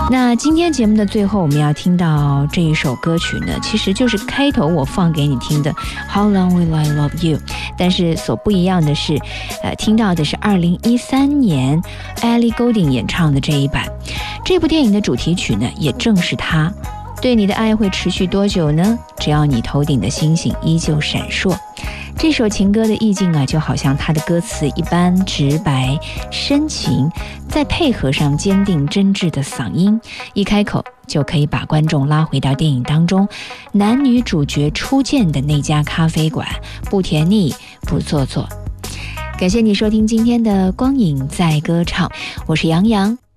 那今天节目的最后，我们要听到这一首歌曲呢，其实就是开头我放给你听的 How Long Will I Love You， 但是所不一样的是听到的是2013年 Ellie Goulding 演唱的这一版。这部电影的主题曲呢，也正是它。对你的爱会持续多久呢？只要你头顶的星星依旧闪烁。这首情歌的意境啊，就好像它的歌词一般直白深情，再配合上坚定真挚的嗓音，一开口就可以把观众拉回到电影当中男女主角初见的那家咖啡馆，不甜腻不做作。感谢你收听今天的光影在歌唱，我是杨洋。